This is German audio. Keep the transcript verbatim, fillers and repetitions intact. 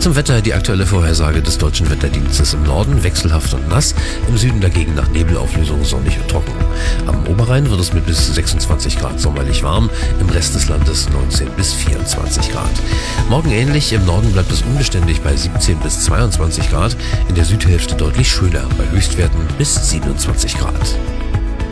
Zum Wetter die aktuelle Vorhersage des Deutschen Wetterdienstes: im Norden wechselhaft und nass, im Süden dagegen nach Nebelauflösung sonnig und trocken. Am Oberrhein wird es mit bis sechsundzwanzig Grad sommerlich warm, im Rest des Landes neunzehn bis vierundzwanzig Grad. Morgen ähnlich, im Norden bleibt es unbeständig bei siebzehn bis zweiundzwanzig Grad, in der Südhälfte deutlich schöner, bei Höchstwerten bis siebenundzwanzig Grad.